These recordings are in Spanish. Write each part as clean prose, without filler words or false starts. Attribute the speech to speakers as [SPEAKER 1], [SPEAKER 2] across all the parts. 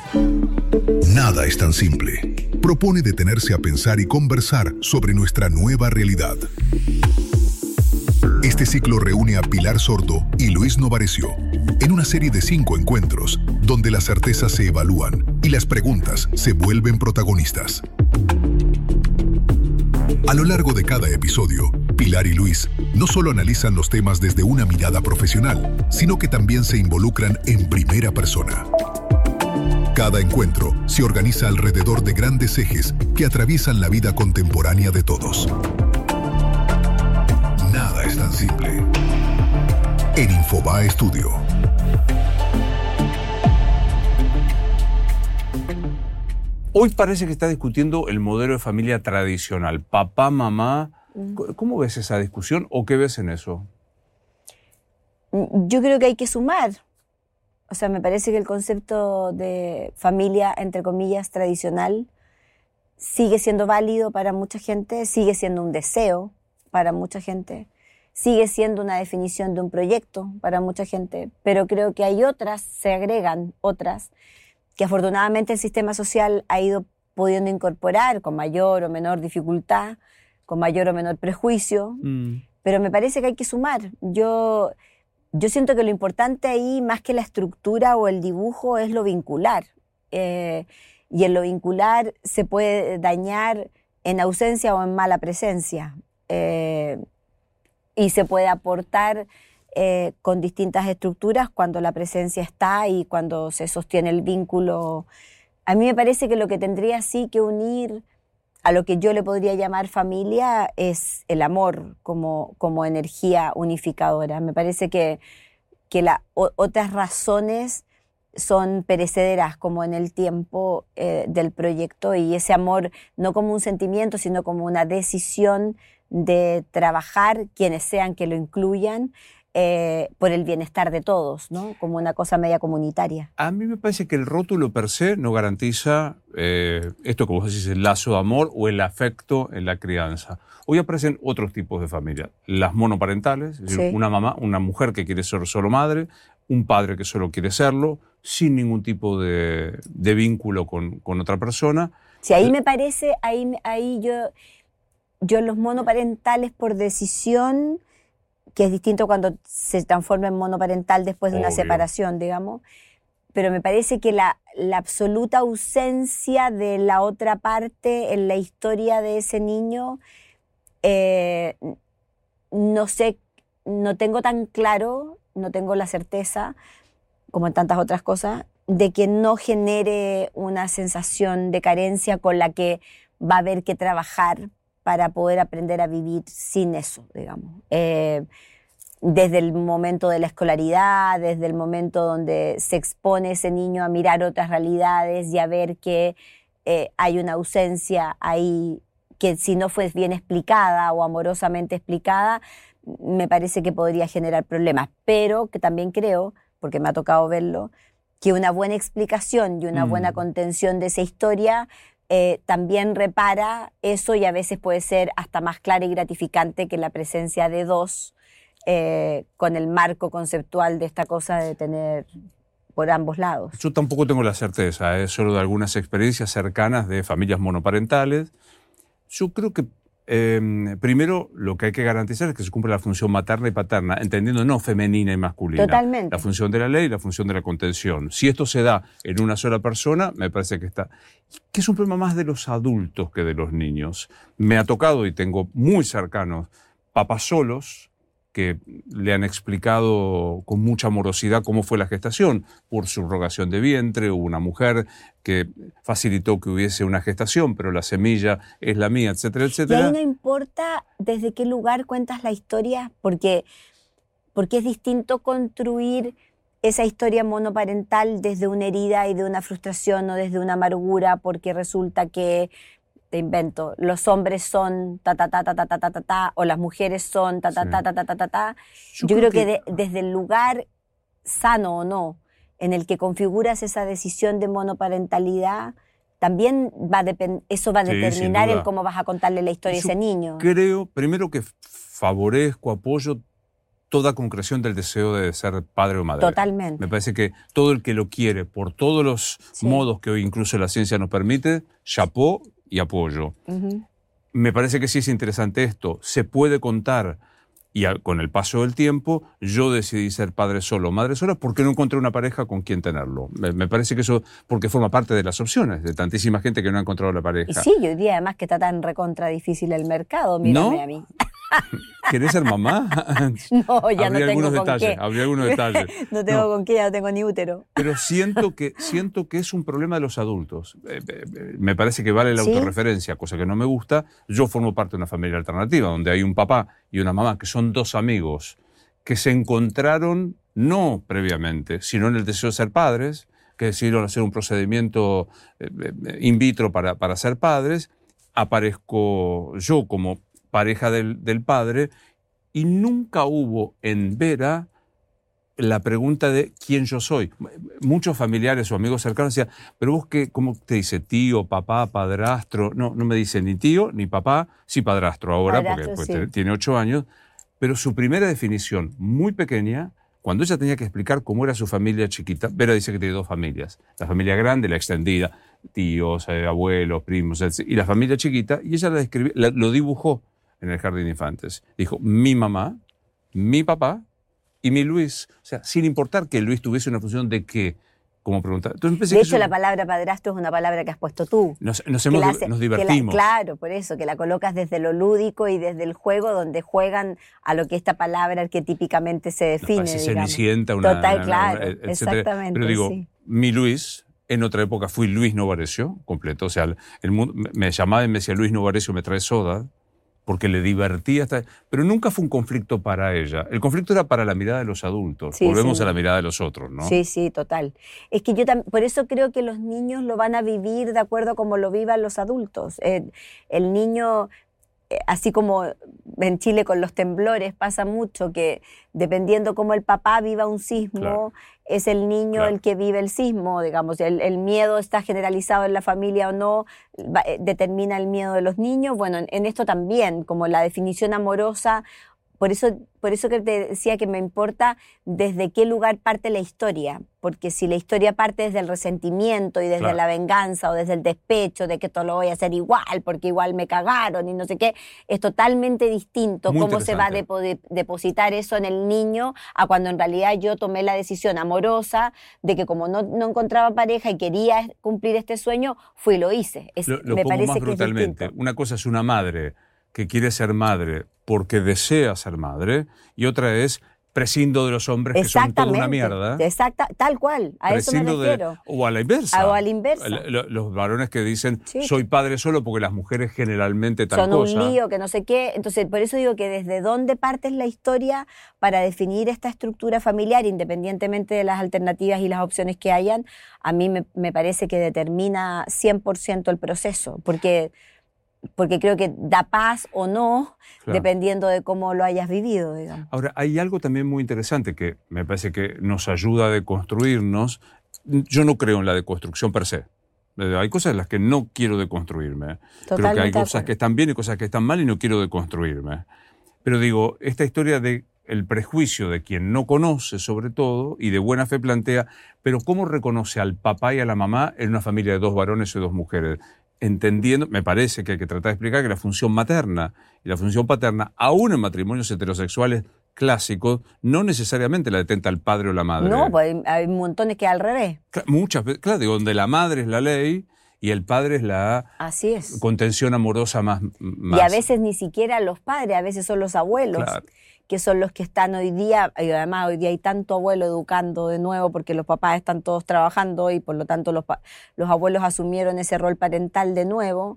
[SPEAKER 1] Nada es tan simple. Propone detenerse a pensar y conversar sobre nuestra nueva realidad. Este ciclo reúne a Pilar Sordo y Luis Novarecio en una serie de 5 encuentros donde las certezas se evalúan y las preguntas se vuelven protagonistas. A lo largo de cada episodio, Pilar y Luis no solo analizan los temas desde una mirada profesional, sino que también se involucran en primera persona. Cada encuentro se organiza alrededor de grandes ejes que atraviesan la vida contemporánea de todos. Nada es tan simple. En Infobae Studio.
[SPEAKER 2] Hoy parece que está discutiendo el modelo de familia tradicional. Papá, mamá. ¿Cómo ves esa discusión o qué ves en eso?
[SPEAKER 3] Yo creo que hay que sumar. O sea, me parece que el concepto de familia, entre comillas, tradicional, sigue siendo válido para mucha gente, sigue siendo un deseo para mucha gente, sigue siendo una definición de un proyecto para mucha gente, pero creo que hay otras, se agregan otras, que afortunadamente el sistema social ha ido pudiendo incorporar con mayor o menor dificultad, con mayor o menor prejuicio, pero me parece que hay que sumar. Yo siento que lo importante ahí, más que la estructura o el dibujo, es lo vincular. Y en lo vincular se puede dañar en ausencia o en mala presencia. Y se puede aportar con distintas estructuras cuando la presencia está y cuando se sostiene el vínculo. A mí me parece que lo que tendría sí que unir a lo que yo le podría llamar familia es el amor como energía unificadora. Me parece que otras razones son perecederas como en el tiempo del proyecto, y ese amor no como un sentimiento, sino como una decisión de trabajar, quienes sean que lo incluyan, por el bienestar de todos, ¿no? Como una cosa media comunitaria.
[SPEAKER 2] A mí me parece que el rótulo per se no garantiza esto que vos decís, el lazo de amor o el afecto en la crianza. Hoy aparecen otros tipos de familias. Las monoparentales, es decir,
[SPEAKER 3] Sí.
[SPEAKER 2] una mujer que quiere ser solo madre, un padre que solo quiere serlo, sin ningún tipo de vínculo con otra persona.
[SPEAKER 3] Sí, ahí me parece, ahí yo los monoparentales por decisión, que es distinto cuando se transforma en monoparental después de una
[SPEAKER 2] Obvio.
[SPEAKER 3] separación, digamos, pero me parece que la absoluta ausencia de la otra parte en la historia de ese niño, no sé, no tengo tan claro, no tengo la certeza, como en tantas otras cosas, de que no genere una sensación de carencia con la que va a haber que trabajar para poder aprender a vivir sin eso, digamos. Desde el momento de la escolaridad, desde el momento donde se expone ese niño a mirar otras realidades y a ver que hay una ausencia ahí que si no fue bien explicada o amorosamente explicada, me parece que podría generar problemas. Pero que también creo, porque me ha tocado verlo, que una buena explicación y una buena contención de esa historia también repara eso, y a veces puede ser hasta más clara y gratificante que la presencia de dos, con el marco conceptual de esta cosa de tener por ambos lados.
[SPEAKER 2] Yo tampoco tengo la certeza, solo de algunas experiencias cercanas de familias monoparentales. Yo creo que primero lo que hay que garantizar es que se cumpla la función materna y paterna, entendiendo no femenina y masculina.
[SPEAKER 3] Totalmente.
[SPEAKER 2] La función de la ley y la función de la contención. Si esto se da en una sola persona, me parece que está... que es un problema más de los adultos que de los niños. Me ha tocado, y tengo muy cercanos, papás solos que le han explicado con mucha amorosidad cómo fue la gestación, por subrogación de vientre, hubo una mujer que facilitó que hubiese una gestación, pero la semilla es la mía, etcétera,
[SPEAKER 3] Y
[SPEAKER 2] etcétera.
[SPEAKER 3] ahí no importa desde qué lugar cuentas la historia, porque es distinto construir esa historia monoparental desde una herida y de una frustración o desde una amargura, porque resulta que, te invento, los hombres son ta ta ta ta ta ta ta ta ta, o las mujeres son ta ta ta ta ta ta ta ta. Yo creo que desde el lugar sano o no en el que configuras esa decisión de monoparentalidad, también eso va a
[SPEAKER 2] Sí, sin
[SPEAKER 3] determinar
[SPEAKER 2] duda.
[SPEAKER 3] el cómo vas a contarle la historia a ese niño.
[SPEAKER 2] Creo, primero, que favorezco, apoyo toda concreción del deseo de ser padre o madre.
[SPEAKER 3] Totalmente.
[SPEAKER 2] Me parece que todo el que lo quiere, por todos los modos que hoy incluso la ciencia nos permite, chapeau y apoyo. Me parece que sí es interesante esto. Se puede contar, y con el paso del tiempo, yo decidí ser padre solo o madre sola porque no encontré una pareja con quien tenerlo. Me parece que eso, porque forma parte de las opciones de tantísima gente que no ha encontrado la pareja.
[SPEAKER 3] Y sí, hoy día además que está tan recontra difícil el mercado, mírame
[SPEAKER 2] ¿No?
[SPEAKER 3] a mí.
[SPEAKER 2] ¿Querés ser mamá?
[SPEAKER 3] No, ya no tengo con qué.
[SPEAKER 2] Habría algunos detalles.
[SPEAKER 3] No tengo con qué, ya no tengo ni útero.
[SPEAKER 2] Pero siento que es un problema de los adultos. Me parece que vale la autorreferencia, cosa que no me gusta. Yo formo parte de una familia alternativa, donde hay un papá y una mamá que son dos amigos que se encontraron no previamente, sino en el deseo de ser padres, que decidieron hacer un procedimiento in vitro para ser padres. Aparezco yo como pareja del padre, y nunca hubo en Vera la pregunta de quién yo soy. Muchos familiares o amigos cercanos decían, pero vos qué, ¿cómo te dice? Tío, papá, padrastro. No me dice ni tío ni papá, sí padrastro ahora,
[SPEAKER 3] Padrastro,
[SPEAKER 2] porque
[SPEAKER 3] sí.
[SPEAKER 2] tiene 8 años, pero su primera definición, muy pequeña, cuando ella tenía que explicar cómo era su familia chiquita, Vera dice que tiene 2 familias, la familia grande, la extendida, tíos, abuelos, primos, etc., y la familia chiquita, y ella lo dibujó en el jardín de infantes. Dijo, mi mamá, mi papá y mi Luis. O sea, sin importar que Luis tuviese una función de qué, como preguntar. Entonces,
[SPEAKER 3] de hecho, la palabra padrastro es una palabra que has puesto tú.
[SPEAKER 2] Nos divertimos.
[SPEAKER 3] Claro, por eso, que la colocas desde lo lúdico y desde el juego, donde juegan a lo que esta palabra arquetípicamente se define.
[SPEAKER 2] Nos parece Cenicienta,
[SPEAKER 3] claro,
[SPEAKER 2] etcétera. Pero digo, mi Luis, en otra época fui Luis Novarecio, completo. O sea, el mundo me llamaba y me decía, Luis Novarecio, me trae soda, porque le divertía, pero nunca fue un conflicto para ella. El conflicto era para la mirada de los adultos.
[SPEAKER 3] Sí,
[SPEAKER 2] Volvemos a la mirada de los otros, ¿no?
[SPEAKER 3] Sí, sí, total. Es que por eso creo que los niños lo van a vivir de acuerdo a como lo vivan los adultos. El niño, así como en Chile con los temblores pasa mucho, que dependiendo cómo el papá viva un sismo, claro, es el niño el que vive el sismo, digamos. El miedo está generalizado en la familia o no, determina el miedo de los niños. Bueno, en esto también, como la definición amorosa, por eso que te decía que me importa desde qué lugar parte la historia, porque si la historia parte desde el resentimiento y desde la venganza o desde el despecho de que esto lo voy a hacer igual, porque igual me cagaron y no sé qué, es totalmente distinto cómo se va a depositar eso en el niño a cuando en realidad yo tomé la decisión amorosa de que como no encontraba pareja y quería cumplir este sueño, fui y lo hice.
[SPEAKER 2] Lo
[SPEAKER 3] me
[SPEAKER 2] pongo
[SPEAKER 3] parece
[SPEAKER 2] más
[SPEAKER 3] que
[SPEAKER 2] brutalmente.
[SPEAKER 3] es distinto.
[SPEAKER 2] Una cosa es una madre que quiere ser madre porque desea ser madre, y otra es prescindo de los hombres que son toda una mierda.
[SPEAKER 3] Tal cual, a eso me refiero.
[SPEAKER 2] O a la inversa.
[SPEAKER 3] O a la inversa.
[SPEAKER 2] Los varones que dicen, soy padre solo porque las mujeres generalmente tal
[SPEAKER 3] son
[SPEAKER 2] cosa.
[SPEAKER 3] Son un lío, que no sé qué. Entonces, por eso digo que desde dónde partes la historia para definir esta estructura familiar, independientemente de las alternativas y las opciones que hayan, a mí me parece que determina 100% el proceso, porque creo que da paz o no, dependiendo de cómo lo hayas vivido, digamos.
[SPEAKER 2] Ahora, hay algo también muy interesante que me parece que nos ayuda a deconstruirnos. Yo no creo en la deconstrucción per se. Hay cosas en las que no quiero deconstruirme. Creo que hay cosas que están bien y cosas que están mal y no quiero deconstruirme. Pero digo, esta historia de el prejuicio de quien no conoce, sobre todo, y de buena fe plantea, pero ¿cómo reconoce al papá y a la mamá en una familia de 2 varones y 2 mujeres? Entendiendo, me parece que hay que tratar de explicar que la función materna y la función paterna, aún en matrimonios heterosexuales clásicos, no necesariamente la detenta el padre o la madre.
[SPEAKER 3] No, pues hay montones que al revés.
[SPEAKER 2] Muchas veces, claro, digo, donde la madre es la ley y el padre es la contención amorosa más.
[SPEAKER 3] Y a veces ni siquiera los padres, a veces son los abuelos. Claro. Que son los que están hoy día, y además hoy día hay tanto abuelo educando de nuevo porque los papás están todos trabajando y por lo tanto los abuelos asumieron ese rol parental de nuevo,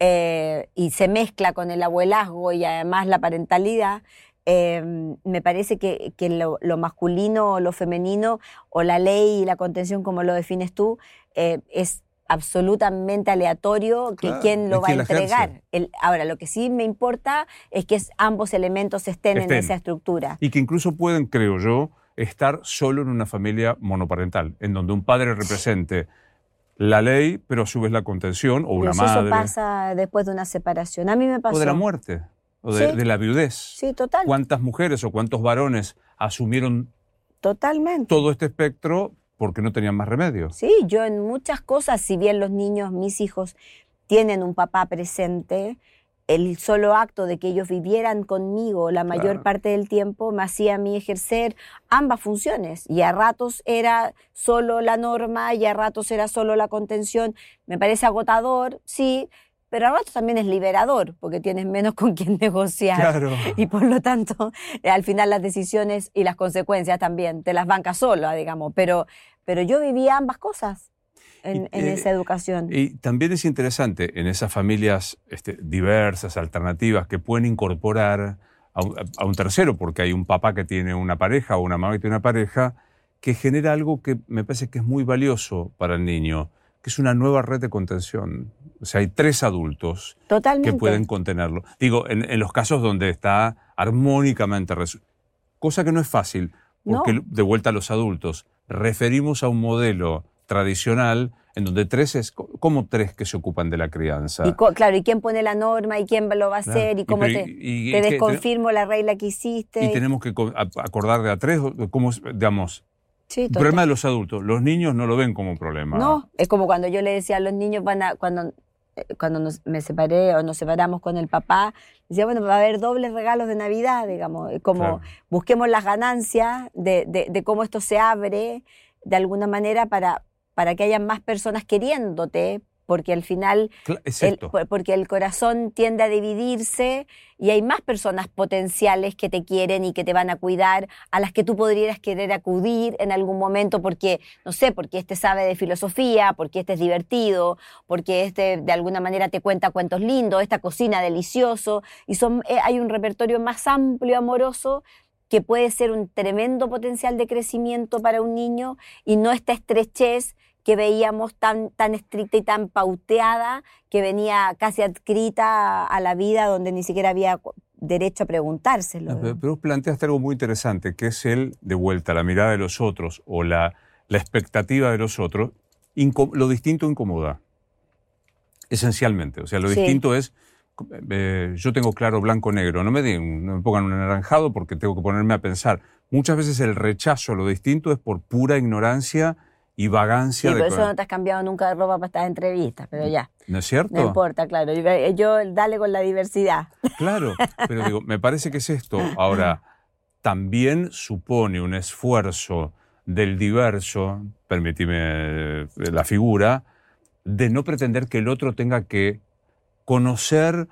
[SPEAKER 3] y se mezcla con el abuelazgo y además la parentalidad. Me parece que lo masculino o lo femenino o la ley y la contención, como lo defines tú, es absolutamente aleatorio quién lo va a entregar. Ahora, lo que sí me importa es que ambos elementos estén en esa estructura.
[SPEAKER 2] Y que incluso pueden, creo yo, estar solo en una familia monoparental, en donde un padre represente la ley, pero a su vez la contención, o una madre.
[SPEAKER 3] Eso pasa después de una separación. A mí me pasó.
[SPEAKER 2] O de la muerte. o
[SPEAKER 3] Sí.
[SPEAKER 2] de la viudez.
[SPEAKER 3] Sí, total.
[SPEAKER 2] ¿Cuántas mujeres o cuántos varones asumieron
[SPEAKER 3] Totalmente.
[SPEAKER 2] todo este espectro porque no tenían más remedio?
[SPEAKER 3] Sí, yo en muchas cosas, si bien los niños, mis hijos, tienen un papá presente, el solo acto de que ellos vivieran conmigo la mayor
[SPEAKER 2] Claro.
[SPEAKER 3] parte del tiempo me hacía a mí ejercer ambas funciones. Y a ratos era solo la norma y a ratos era solo la contención. Me parece agotador, sí, pero a ratos también es liberador, porque tienes menos con quien negociar.
[SPEAKER 2] Claro.
[SPEAKER 3] Y por lo tanto, al final las decisiones y las consecuencias también te las bancas sola, digamos. Pero yo vivía ambas cosas en esa educación.
[SPEAKER 2] Y también es interesante en esas familias diversas, alternativas, que pueden incorporar a un tercero, porque hay un papá que tiene una pareja o una mamá que tiene una pareja, que genera algo que me parece que es muy valioso para el niño, que es una nueva red de contención. O sea, hay 3 adultos
[SPEAKER 3] Totalmente.
[SPEAKER 2] que pueden contenerlo. Digo, en los casos donde está armónicamente resuelto. Cosa que no es fácil, porque
[SPEAKER 3] No.
[SPEAKER 2] de vuelta a los adultos, referimos a un modelo tradicional en donde 3 es como 3 que se ocupan de la crianza.
[SPEAKER 3] Y claro, ¿y quién pone la norma? ¿Y quién lo va a hacer?
[SPEAKER 2] Claro.
[SPEAKER 3] ¿Y cómo te
[SPEAKER 2] que
[SPEAKER 3] desconfirmo la regla que hiciste?
[SPEAKER 2] Y tenemos que acordar de a 3, como, digamos,
[SPEAKER 3] Sí,
[SPEAKER 2] el
[SPEAKER 3] total.
[SPEAKER 2] problema de los adultos. Los niños no lo ven como un problema.
[SPEAKER 3] No, es como cuando yo le decía a los niños, cuando me separé o nos separamos con el papá, decía, bueno, va a haber dobles regalos de Navidad, digamos, como
[SPEAKER 2] Claro.
[SPEAKER 3] busquemos las ganancias de cómo esto se abre de alguna manera para que haya más personas queriéndote, porque al final,
[SPEAKER 2] Exacto.
[SPEAKER 3] porque el corazón tiende a dividirse y hay más personas potenciales que te quieren y que te van a cuidar, a las que tú podrías querer acudir en algún momento porque, no sé, porque este sabe de filosofía, porque este es divertido, porque este de alguna manera te cuenta cuentos lindos, esta cocina delicioso, y hay un repertorio más amplio, amoroso, que puede ser un tremendo potencial de crecimiento para un niño y no esta estrechez que veíamos tan estricta y tan pauteada, que venía casi adscrita a la vida donde ni siquiera había derecho a preguntárselo.
[SPEAKER 2] No, pero vos planteaste algo muy interesante, que es de vuelta, la mirada de los otros o la expectativa de los otros. Lo distinto incomoda, esencialmente. O sea, lo
[SPEAKER 3] Sí.
[SPEAKER 2] distinto es, yo tengo claro, blanco, negro. No me pongan un anaranjado porque tengo que ponerme a pensar. Muchas veces el rechazo a lo distinto es por pura ignorancia y vagancia.
[SPEAKER 3] Sí, por eso no te has cambiado nunca de ropa para estas entrevistas, pero ya.
[SPEAKER 2] ¿No es cierto?
[SPEAKER 3] No importa, claro. Yo dale con la diversidad.
[SPEAKER 2] Claro, pero digo, me parece que es esto. Ahora, también supone un esfuerzo del diverso, permíteme la figura, de no pretender que el otro tenga que conocer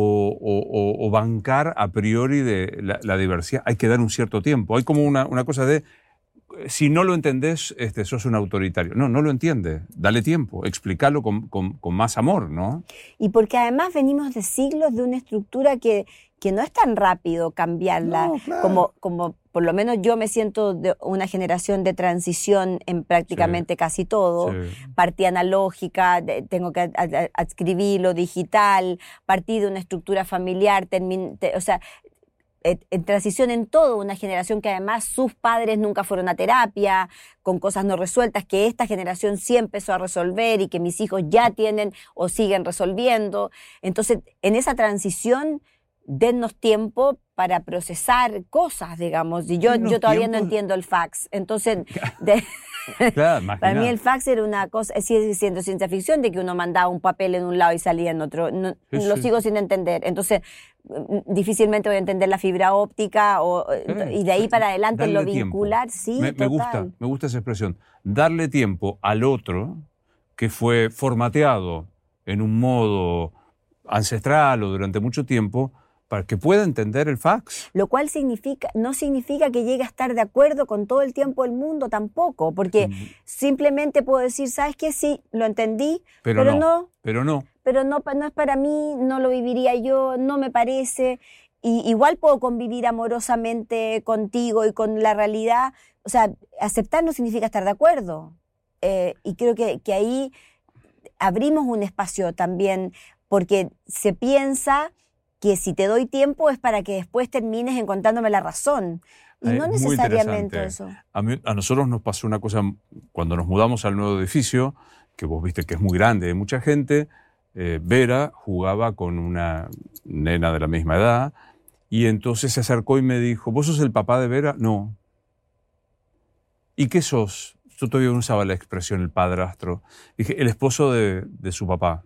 [SPEAKER 2] o bancar a priori de la diversidad. Hay que dar un cierto tiempo. Hay como una cosa de, si no lo entendés, sos un autoritario. No lo entiende. Dale tiempo. Explícalo con más amor, ¿no?
[SPEAKER 3] Y porque además venimos de siglos de una estructura que no es tan rápido cambiarla,
[SPEAKER 2] No, claro.
[SPEAKER 3] como por lo menos yo me siento de una generación de transición en prácticamente casi todo.
[SPEAKER 2] Sí.
[SPEAKER 3] Partí analógica, tengo que adscribir lo digital, partí de una estructura familiar, o sea, en transición en todo, una generación que además sus padres nunca fueron a terapia, con cosas no resueltas, que esta generación sí empezó a resolver y que mis hijos ya tienen o siguen resolviendo. Entonces, en esa transición, dennos tiempo para procesar cosas, digamos. Y yo todavía no entiendo el fax. Entonces,
[SPEAKER 2] Claro,
[SPEAKER 3] para mí el fax era una cosa, sigue siendo ciencia ficción, de que uno mandaba un papel en un lado y salía en otro. No,
[SPEAKER 2] Sí,
[SPEAKER 3] lo
[SPEAKER 2] sí.
[SPEAKER 3] sigo sin entender. Entonces, difícilmente voy a entender la fibra óptica y de ahí para adelante
[SPEAKER 2] Darle
[SPEAKER 3] lo
[SPEAKER 2] tiempo.
[SPEAKER 3] vincular, sí,
[SPEAKER 2] me
[SPEAKER 3] total.
[SPEAKER 2] gusta esa expresión. Darle tiempo al otro que fue formateado en un modo ancestral o durante mucho tiempo para que pueda entender el fax.
[SPEAKER 3] Lo cual no significa que llegue a estar de acuerdo con todo el tiempo del mundo tampoco, porque simplemente puedo decir, ¿sabes qué? Sí, lo entendí, pero no es para mí, no lo viviría yo, no me parece. Y igual puedo convivir amorosamente contigo y con la realidad. O sea, aceptar no significa estar de acuerdo. Y creo que ahí abrimos un espacio también, porque se piensa que si te doy tiempo es para que después termines encontrándome la razón. Y no
[SPEAKER 2] Muy
[SPEAKER 3] necesariamente
[SPEAKER 2] interesante.
[SPEAKER 3] eso.
[SPEAKER 2] A nosotros nos pasó una cosa cuando nos mudamos al nuevo edificio, que vos viste que es muy grande, hay mucha gente. Vera jugaba con una nena de la misma edad y entonces se acercó y me dijo, ¿vos sos el papá de Vera? No. ¿Y qué sos? Yo todavía no usaba la expresión el padrastro. Dije, el esposo de su papá.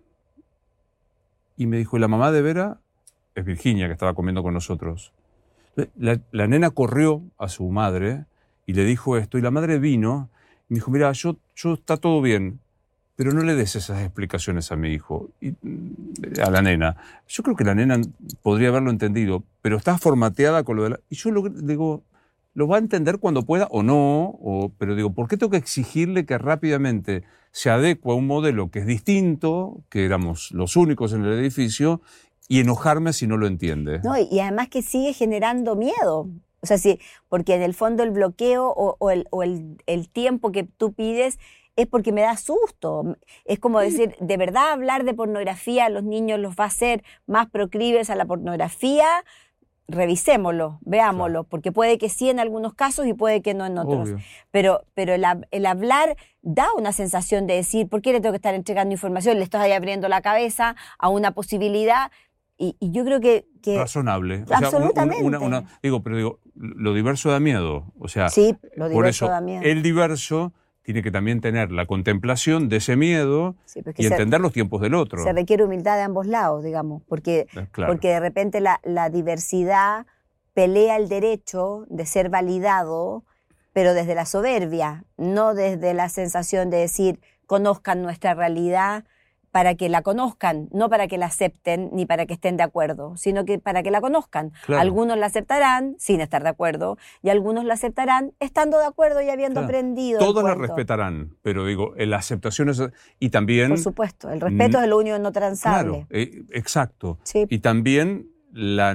[SPEAKER 2] Y me dijo, ¿y la mamá de Vera? Es Virginia, que estaba comiendo con nosotros. La nena corrió a su madre y le dijo esto, y la madre vino y me dijo, mira, yo está todo bien, pero no le des esas explicaciones a mi hijo, a la nena. Yo creo que la nena podría haberlo entendido, pero está formateada con lo de la... Y yo digo, lo va a entender cuando pueda o no, pero digo, ¿por qué tengo que exigirle que rápidamente se adecue a un modelo que es distinto, que éramos los únicos en el edificio, y enojarme si no lo entiende?
[SPEAKER 3] No, y además que sigue generando miedo. O sea, sí, porque en el fondo el bloqueo o el tiempo que tú pides es porque me da susto. Es como decir, ¿de verdad hablar de pornografía a los niños los va a hacer más proclives a la pornografía? Revisémoslo, veámoslo, claro. Porque puede que sí en algunos casos y puede que no en otros.
[SPEAKER 2] Obvio.
[SPEAKER 3] Pero el hablar da una sensación de decir, ¿por qué le tengo que estar entregando información? Le estoy abriendo la cabeza a una posibilidad. Y yo creo que
[SPEAKER 2] razonable.
[SPEAKER 3] Absolutamente.
[SPEAKER 2] Digo, lo diverso da miedo. O sea,
[SPEAKER 3] sí, lo diverso
[SPEAKER 2] por eso,
[SPEAKER 3] da miedo.
[SPEAKER 2] El diverso tiene que también tener la contemplación de ese miedo y entender los tiempos del otro.
[SPEAKER 3] Se requiere humildad de ambos lados, digamos, porque de repente la diversidad pelea el derecho de ser validado, pero desde la soberbia, no desde la sensación de decir, conozcan nuestra realidad, para que la conozcan, no para que la acepten ni para que estén de acuerdo, sino que para que la conozcan. Claro. Algunos la aceptarán sin estar de acuerdo y algunos la aceptarán estando de acuerdo y habiendo aprendido.
[SPEAKER 2] Todos la respetarán, pero digo, la aceptación es... Y también...
[SPEAKER 3] Por supuesto, el respeto es lo único no transable.
[SPEAKER 2] Claro, exacto.
[SPEAKER 3] Sí.
[SPEAKER 2] Y también la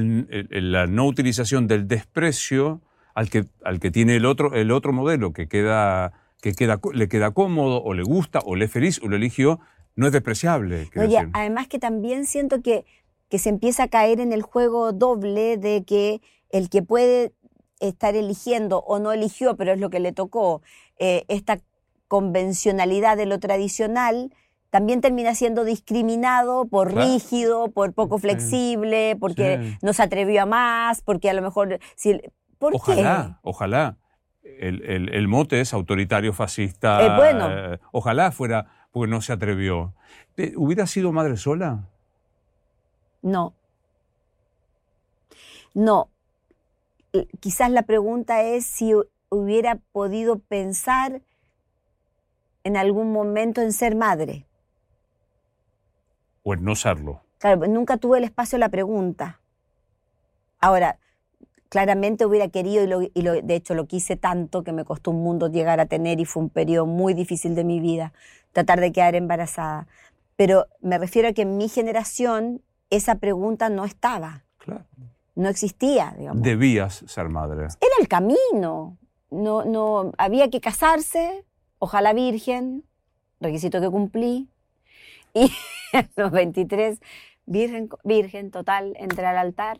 [SPEAKER 2] no utilización del desprecio al que tiene el otro modelo, le queda cómodo, o le gusta, o le es feliz, o lo eligió. No es despreciable.
[SPEAKER 3] Oye, además que también siento que se empieza a caer en el juego doble de que el que puede estar eligiendo o no eligió, pero es lo que le tocó, esta convencionalidad de lo tradicional, también termina siendo discriminado por rígido, por poco flexible, porque no se atrevió a más, porque a lo mejor...
[SPEAKER 2] Ojalá. El mote es autoritario, fascista. Ojalá fuera... porque no se atrevió. ¿Hubiera sido madre sola?
[SPEAKER 3] No. Quizás la pregunta es si hubiera podido pensar en algún momento en ser madre.
[SPEAKER 2] O en no serlo.
[SPEAKER 3] Claro, nunca tuve el espacio a la pregunta. Ahora, claramente hubiera querido, de hecho lo quise tanto que me costó un mundo llegar a tener y fue un periodo muy difícil de mi vida, tratar de quedar embarazada. Pero me refiero a que en mi generación esa pregunta no estaba.
[SPEAKER 2] Claro.
[SPEAKER 3] No existía, digamos.
[SPEAKER 2] Debías ser madre.
[SPEAKER 3] Era el camino. No, había que casarse, ojalá virgen, requisito que cumplí. Y a los 23, virgen total, entré al altar.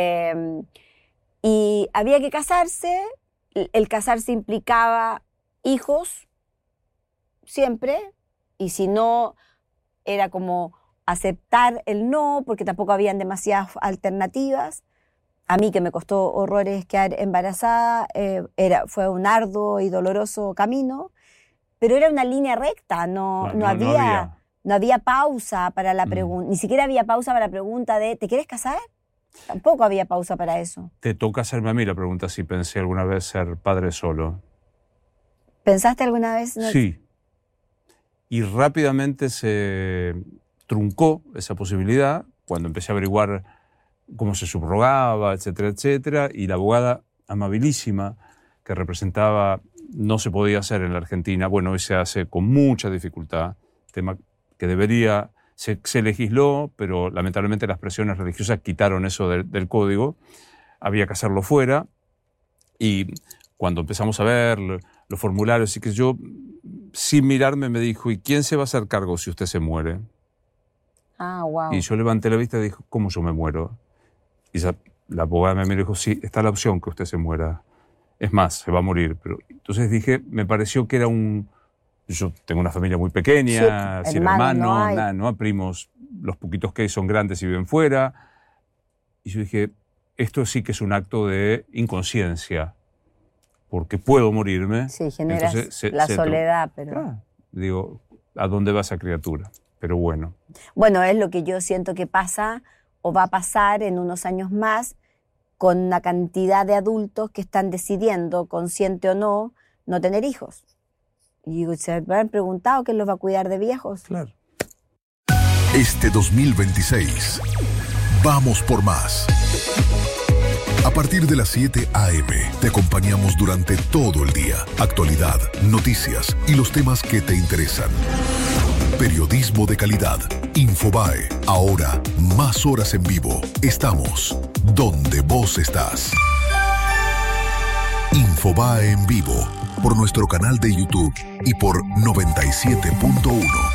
[SPEAKER 3] Y había que casarse, el casarse implicaba hijos, siempre, y si no, era como aceptar el no, porque tampoco habían demasiadas alternativas. A mí, que me costó horrores quedar embarazada, fue un arduo y doloroso camino, pero era una línea recta, no había pausa para la pregunta, ni siquiera había pausa para la pregunta de ¿te quieres casar? Tampoco había pausa para eso.
[SPEAKER 2] Te toca hacerme a mí la pregunta si pensé alguna vez ser padre solo.
[SPEAKER 3] ¿Pensaste alguna vez? No.
[SPEAKER 2] Sí. Y rápidamente se truncó esa posibilidad cuando empecé a averiguar cómo se subrogaba, etcétera, etcétera. Y la abogada amabilísima que representaba no se podía hacer en la Argentina. Bueno, hoy se hace con mucha dificultad, tema que debería... Se legisló, pero lamentablemente las presiones religiosas quitaron eso del código. Había que hacerlo fuera. Y cuando empezamos a ver los formularios, y que yo, sin mirarme, me dijo, ¿y quién se va a hacer cargo si usted se muere?
[SPEAKER 3] Ah, wow.
[SPEAKER 2] Y yo levanté la vista y dije, ¿cómo yo me muero? Y la abogada me miró y dijo, sí, está la opción que usted se muera. Es más, se va a morir. Pero entonces dije, me pareció que era un Yo tengo una familia muy pequeña,
[SPEAKER 3] Sí,
[SPEAKER 2] sin
[SPEAKER 3] hermanos
[SPEAKER 2] hermanos, no hay primos, los poquitos que hay son grandes y viven fuera. Y yo dije, esto sí que es un acto de inconsciencia, porque puedo morirme.
[SPEAKER 3] Sí, generas
[SPEAKER 2] Entonces,
[SPEAKER 3] la soledad, pero...
[SPEAKER 2] Digo, ¿a dónde va esa criatura? Pero bueno.
[SPEAKER 3] Bueno, es lo que yo siento que pasa o va a pasar en unos años más con una cantidad de adultos que están decidiendo, consciente o no tener hijos. Y se han preguntado quién los va a cuidar de viejos.
[SPEAKER 2] Claro.
[SPEAKER 1] Este 2026, vamos por más. A partir de las 7 a.m. te acompañamos durante todo el día. Actualidad, noticias y los temas que te interesan. Periodismo de calidad. Infobae. Ahora, más horas en vivo. Estamos donde vos estás. Infobae en vivo. Por nuestro canal de YouTube y por 97.1.